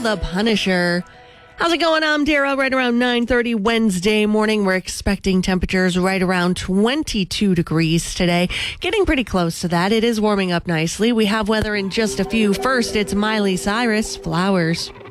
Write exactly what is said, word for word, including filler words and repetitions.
the Punisher. How's it going? I'm Dara. Right around nine thirty Wednesday morning. We're expecting temperatures right around twenty-two degrees today. Getting pretty close to that. It is warming up nicely. We have weather in just a few. First, it's Miley Cyrus, Flowers.